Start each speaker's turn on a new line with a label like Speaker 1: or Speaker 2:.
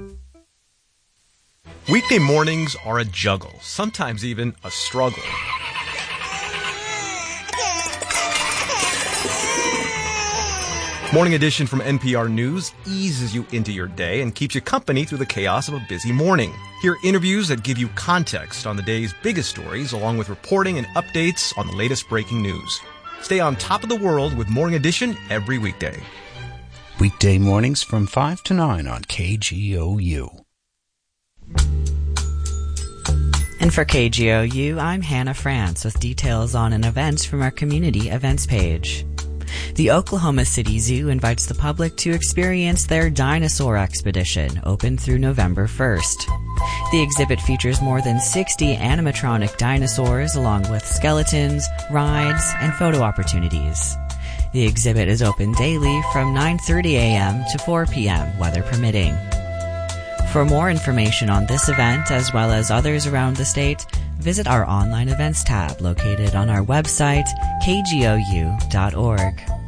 Speaker 1: Weekday mornings are a juggle, sometimes even a struggle. Morning Edition from NPR News eases you into your day and keeps you company through the chaos of a busy morning. Hear interviews that give you context on the day's biggest stories, along with reporting and updates on the latest breaking news. Stay on top of the world with Morning Edition every weekday.
Speaker 2: Weekday mornings from 5 to 9 on KGOU.
Speaker 3: And for KGOU, I'm Hannah France with details on an event from our community events page. The Oklahoma City Zoo invites the public to experience their dinosaur expedition, open through November 1st. The exhibit features more than 60 animatronic dinosaurs along with skeletons, rides, and photo opportunities. The exhibit is open daily from 9:30 a.m. to 4 p.m., weather permitting. For more information on this event, as well as others around the state, visit our online events tab located on our website, kgou.org.